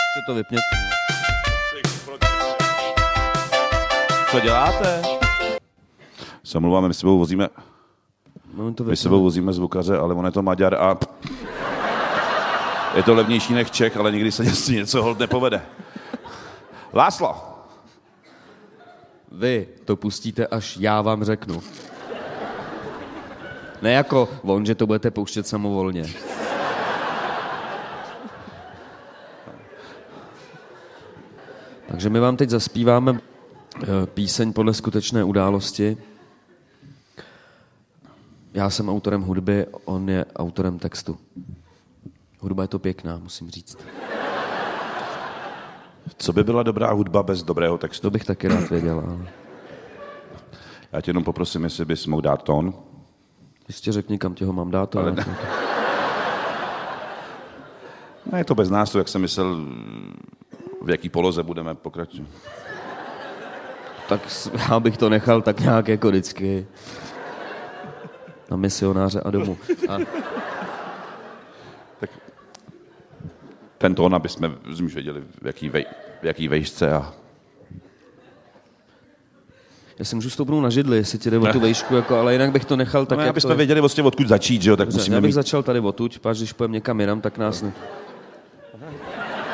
Ještě to vypněte. Co děláte? Se mluváme, my s sebou vozíme zvukaře, ale on je to Maďar a je to levnější než Čech, ale nikdy se něco holt nepovede. Láslo! Vy to pustíte, až já vám řeknu. Ne jako on, že to budete pouštět samovolně. Takže my vám teď zaspíváme píseň podle skutečné události. Já jsem autorem hudby, on je autorem textu. Hudba je to pěkná, musím říct. Co by byla dobrá hudba bez dobrého textu? To bych taky rád věděl, ale... Já tě jenom poprosím, jestli bys mohl dát tón. Ještě řekni, kam tě ho mám dát. Ale ne. Ne, je to bez nás, jak jsem myslel, v jaký poloze budeme pokračovat. Tak já bych to nechal tak nějak jako vždycky. Na misionáře a domů. Tak ten tón, aby jsme věděli, v jaký vejšce a... Já si můžu stoupnout na židli, jestli ti jde o tu vejšku, jako, ale jinak bych to nechal tak, jak to je. Aby jsme věděli, odkud začít, že jo? Tak já bych začal tady odtud, páč, když půjdeme někam jinam, tak nás ne...